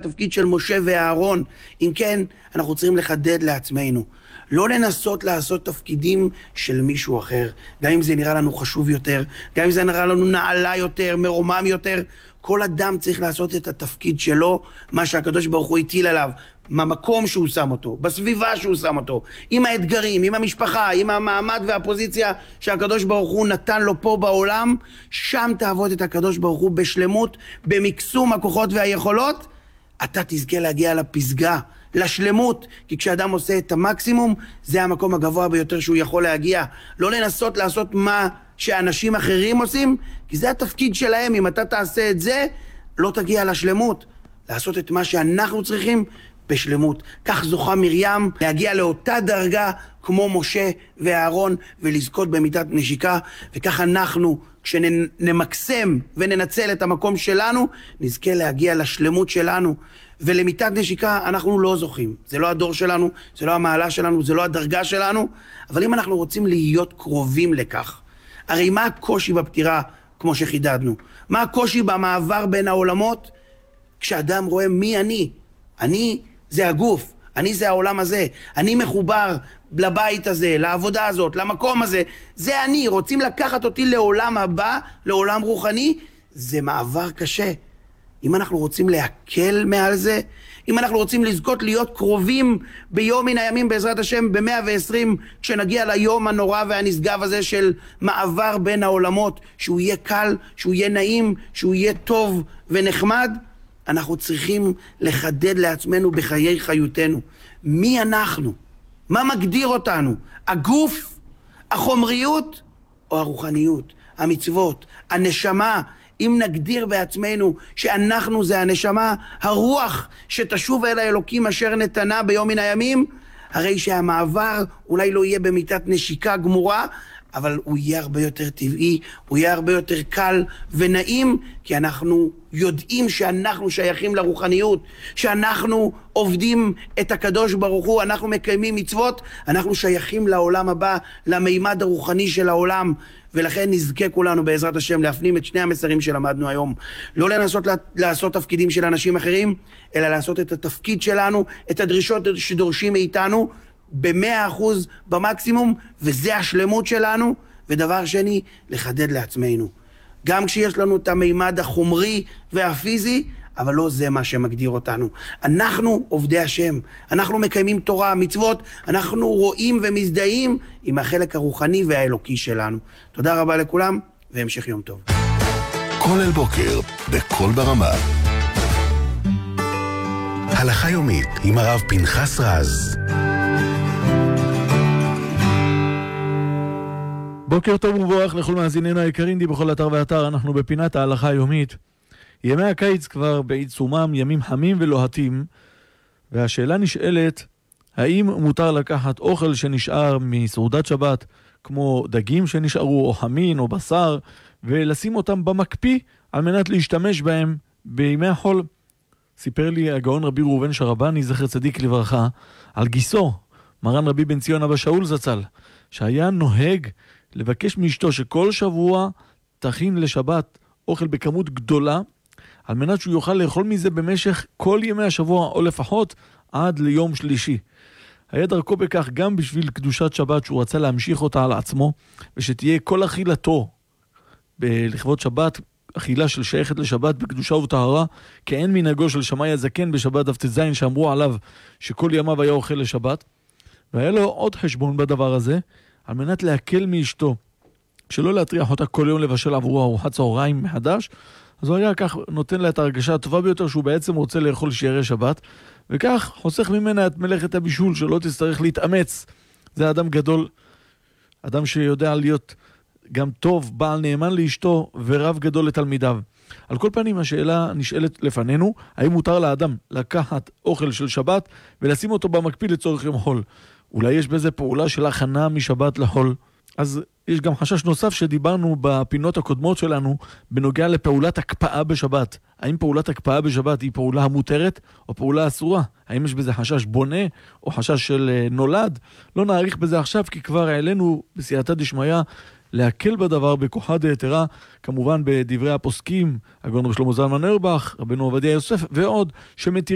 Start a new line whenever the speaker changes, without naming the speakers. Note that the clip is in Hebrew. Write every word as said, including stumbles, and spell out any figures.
התפקיד של משה ואהרון. אם כן, אנחנו צריכים לחדד לעצמנו. לא לנסות לעשות תפקידים של מישהו אחר, גם אם זה נראה לנו חשוב יותר, גם אם זה נראה לנו נעלה יותר, מרומם יותר. כל אדם צריך לעשות את התפקיד שלו, מה שהקדוש ברוך הוא הטיל עליו, במקום שהוא שם אותו, בסביבה שהוא שם אותו, עם האתגרים, עם המשפחה, עם המעמד והפוזיציה שהקדוש ברוך הוא נתן לו פה בעולם. שם תעבוד את הקדוש ברוך הוא בשלמות, במקסום הכוחות והיכולות. אתה תזכה להגיע לפסגה, לשלמות, כי כשאדם עושה את המקסימום, זה המקום הגבוה ביותר שהוא יכול להגיע. לא לנסות לעשות מה שאנשים אחרים עושים, כי זה התפקיד שלהם. אם אתה תעשה את זה, לא תגיע לשלמות. לעשות את מה שאנחנו צריכים בשלמות. כך זוכה מרים להגיע לאותה דרגה כמו משה ואהרון, ולזכות במיטת נשיקה. וכך אנחנו, כשנמקסם וננצל את המקום שלנו, נזכה להגיע לשלמות שלנו. ולמיטת נשיקה אנחנו לא זוכים. זה לא הדור שלנו, זה לא המעלה שלנו, זה לא הדרגה שלנו. אבל אם אנחנו רוצים להיות קרובים לכך, הרי מה הקושי בפטירה, כמו שחידדנו? מה הקושי במעבר בין העולמות? כשאדם רואה מי אני, אני זה הגוף, אני זה העולם הזה, אני מחובר לבית הזה, לעבודה הזאת, למקום הזה, זה אני. רוצים לקחת אותי לעולם הבא, לעולם רוחני, זה מעבר קשה. אם אנחנו רוצים להקל מעל זה, אם אנחנו רוצים לזכות להיות קרובים ביום מן הימים בעזרת השם ב-מאה ועשרים, כשנגיע ליום הנורא והנשגב הזה של מעבר בין העולמות, שהוא יהיה קל, שהוא יהיה נעים, שהוא יהיה טוב ונחמד, אנחנו צריכים לחדד לעצמנו בחיי חיותנו. מי אנחנו? מה מגדיר אותנו? הגוף, החומריות או הרוחניות, המצוות, הנשמה? אם נגדיר בעצמנו שאנחנו זה הנשמה, הרוח שתשוב אל האלוקים אשר נתנה ביום מן הימים, הרי שהמעבר אולי לא יהיה במיטת נשיקה גמורה, אבל הוא יהיה הרבה יותר טבעי, הוא יהיה הרבה יותר קל ונעים, כי אנחנו יודעים שאנחנו שייכים לרוחניות, שאנחנו עובדים את הקדוש ברוך הוא, אנחנו מקיימים מצוות, אנחנו שייכים לעולם הבא, למימד הרוחני של העולם. ולכן נזכה כולנו בעזרת השם להפנים את שני המסרים שלמדנו היום. לא לנסות לעשות תפקידים של אנשים אחרים, אלא לעשות את התפקיד שלנו, את הדרישות שדורשים מאיתנו, במאה אחוז במקסימום, וזה השלמות שלנו. ודבר שני, לחדד לעצמנו. גם כשיש לנו את המימד החומרי והפיזי, אבל לא זה מה שמגדיר אותנו. אנחנו עובדי השם, אנחנו מקיימים תורה, מצוות, אנחנו רואים ומזדהים עם החלק הרוחני והאלוקי שלנו. תודה רבה לכולם, והמשך יום טוב.
כל אל בוקר, בכל ברמה. הלכה יומית עם הרב פנחס רז.
בוקר טוב ובורך לכל מאזיננו היקרים, די בכל אתר ואתר. אנחנו בפינת ההלכה היומית. ימי הקיץ כבר בעיצומם, ימים חמים ולוהטים, והשאלה נשאלת, האם מותר לקחת אוכל שנשאר מסעודת שבת, כמו דגים שנשארו, או חמין, או בשר, ולשים אותם במקפיא, על מנת להשתמש בהם בימי החול? סיפר לי הגאון רבי ראובן שרבני, זכר צדיק לברכה, על גיסו, מרן רבי בן ציון אבא שאול זצ"ל, שהיה נוהג לבקש מאשתו שכל שבוע תכין לשבת אוכל בכמות גדולה, על מנת שהוא יוכל לאכול מזה במשך כל ימי השבוע, או לפחות עד ליום שלישי. היה דרכו בכך גם בשביל קדושת שבת, שהוא רצה להמשיך אותה על עצמו, ושתהיה כל אכילתו לכבוד שבת, אכילה של שייכת לשבת בקדושה וטהרה, כי אין מנהגו של שמאי הזקן בשבת דף ט"ז שאמרו עליו שכל ימיו היה אוכל לשבת. והיה לו עוד חשבון בדבר הזה, על מנת להקל מאשתו, שלא להטריח אותה כל יום לבשל עבורו ארוחת צהריים מחדש. אז הוא היה כך נותן לה את ההרגשה הטובה ביותר, שהוא בעצם רוצה לאכול שיערי שבת, וכך חוסך ממנה את מלאכת הבישול, שלא תצטרך להתאמץ. זה אדם גדול, אדם שיודע להיות גם טוב, בעל נאמן לאשתו ורב גדול לתלמידיו. על כל פנים השאלה נשאלת לפנינו, האם מותר לאדם לקחת אוכל של שבת ולשים אותו במקפיא לצורך יום חול? אולי יש בזה פעולה של הכנה משבת לחול? אז יש גם חשש נוסף שדיברנו בפינות הקודמות שלנו בנוגע לפעולת הקפאה בשבת. האם פעולת הקפאה בשבת היא פעולה המותרת או פעולה אסורה? האם יש בזה חשש בונה או חשש של נולד? לא נעריך בזה עכשיו, כי כבר העלינו בסייעתא דשמיא להקל בדבר בכוחה דהיתרא, כמובן בדברי הפוסקים, הגאון רבי שלמה זלמן אוירבך, רבנו עובדיה יוסף ועוד, שמתירים